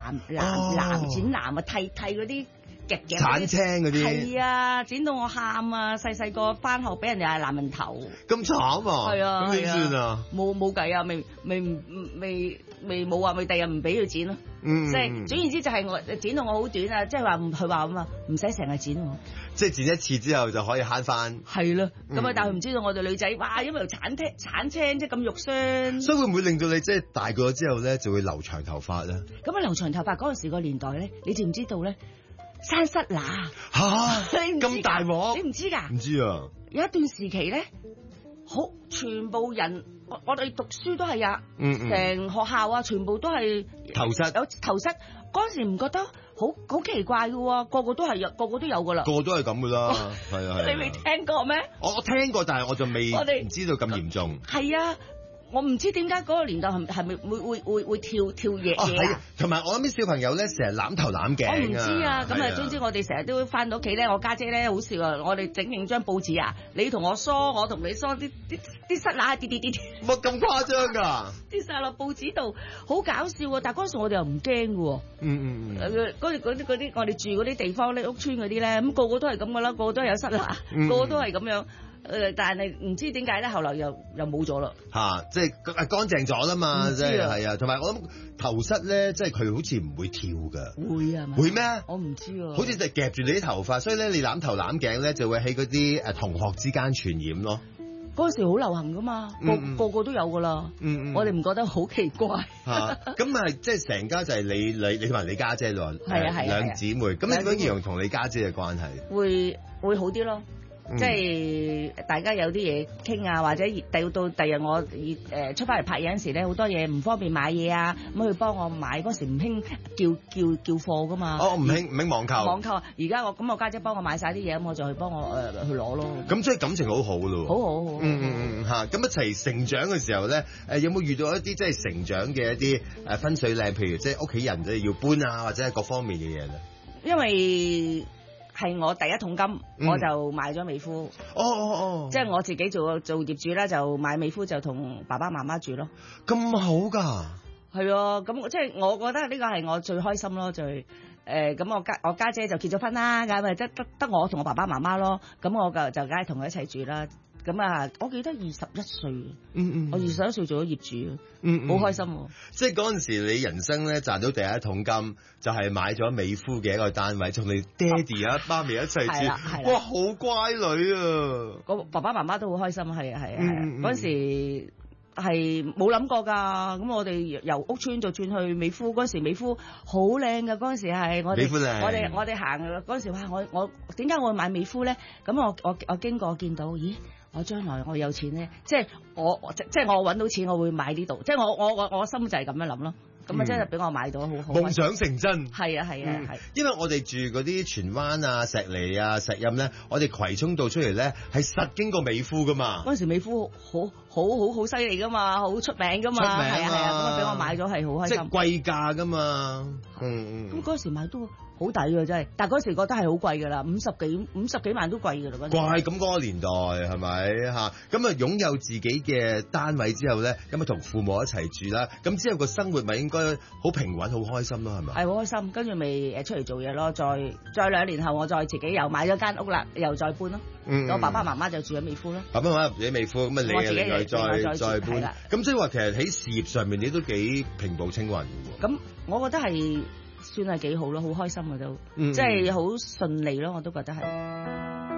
剪藍啊，剃嗰啲夾鏟青嗰啲， 係啊，剪到我喊啊！細個翻學俾人哋嗌男人頭， 咁慘啊！ 係啊， 咁點算啊？ 冇計啊，未冇話，咪第日唔俾佢剪咯。即係總言之就係我剪到我好短啊，即係話佢話咁啊，唔使成日剪我。 即係剪一次之後就可以慳翻。 係啦，咁啊，但係佢唔知道我哋女仔，哇，因為鏟青即係咁肉酸。 所以會唔會令到你即係大個咗之後咧，就會留長頭髮咧？ 咁啊，留長頭髮嗰陣時個年代咧，你知唔知道咧？生虱乸咁大鑊， 你唔知㗎？ 唔知啊！ 有一段時期咧，好全部人，我哋讀書都係啊，成學校啊，全部都係頭虱， 有頭虱。嗰陣時唔覺得好奇怪嘅喎，個個都係有，個個都有㗎啦。 個個都係咁㗎啦，係啊。 你未聽過咩？ 我聽過，但係我就未唔知道咁嚴重。 係啊。我唔知點解嗰個年代係咪會跳嘢嘢啊？ 同埋我諗啲小朋友咧，成日攬頭攬頸啊！ 我唔知啊，咁啊，總之我哋成日都翻到屋企咧，我家姐咧好笑啊！我哋整定張報紙啊，你同我梳，我同你梳，啲虱乸跌， 乜咁誇張㗎？ 跌晒落報紙度，好搞笑啊！但係嗰陣時我哋又唔驚嘅喎。嗰啲我哋住嗰啲地方咧，屋村嗰啲咧，咁個個都係咁噶啦，個個都有虱乸，個個都係咁樣。但係唔知點解咧，後來又冇咗啦。 即係乾淨咗啦嘛，即係係啊。同埋我諗頭虱咧，即係佢好似唔會跳㗎。會啊？會咩？我唔知啊。好似就夾住你啲頭髮，所以咧你攬頭攬頸咧，就會喺嗰啲同學之間傳染咯。嗰時好流行噶嘛，個個都有噶啦。我哋唔覺得好奇怪。咁啊，即係成家就係你同埋你家姐咯。係啊，兩姊妹。咁你點樣形容同你家姐嘅關係？會好啲咯。即係大家有啲嘢傾啊，或者到第日我出翻嚟拍嘢嗰時咧，好多嘢唔方便買嘢啊，咁佢幫我買。嗰時唔興叫貨噶嘛。唔興網購。網購啊！而家我家姐幫我買晒啲嘢，咁我就去幫我去攞咯。咁所以感情好好咯。好。咁一齊成長嘅時候咧，有冇遇到一啲即係成長嘅一啲分水嶺？譬如即係屋企人即係要搬啊，或者係各方面嘅嘢咧？因為係我第一桶金，我就買咗美孚。即係我自己做業主啦，就買美孚就同爸爸媽媽住咯。咁好㗎？係啊，咁即係我覺得呢個係我最開心咯，咁我家姐就結咗婚啦，咁咪得我同我爸爸媽媽咯。咁我就梗係同佢一齊住啦。咁啊，我記得21歲，我21歲做咗業主，好開心喎。即係嗰陣時，你人生咧賺到第一桶金，就係買咗美孚嘅一個單位，同你爹哋啊、媽咪一齊住。哇，好乖女啊！個爸爸媽媽都好開心，係啊。嗰陣時係冇諗過㗎。咁我哋由屋村就轉去美孚，嗰陣時美孚好靚㗎。嗰陣時係我哋行嗰陣時，哇！我點解我會買美孚咧？咁我經過見到，咦？我將來我有錢咧，即係我揾到錢，我會買呢度，即係我心就係咁樣諗咯。咁啊，真係俾我買到好好。夢想成真。係啊。因為我哋住嗰啲荃灣啊、石梨啊、石蔭咧，我哋葵涌道出嚟咧係實經過美孚噶嘛。嗰陣時美孚好犀利噶嘛，好出名噶嘛。係啊。咁啊，俾我買咗係好開心。即係貴價噶嘛。咁嗰時買都好抵㗎，真係，但係嗰時覺得係好貴㗎啦，50幾萬都貴㗎啦。貴咁嗰個年代係咪嚇？咁啊擁有自己嘅單位之後咧，咁啊同父母一齊住啦，咁之後個生活咪應該好平穩、好開心咯，係咪？係好開心，跟住咪出嚟做嘢咯，再2年後我再自己又買咗間屋啦，又再搬咯。我爸爸媽媽就住喺美孚咯。爸爸媽媽住喺美孚，咁啊你另外再搬。咁所以話其實喺事業上面你都幾平步青雲㗎喎。咁我覺得係算係幾好咯，好開心嘅都，即係好順利咯，我都覺得係。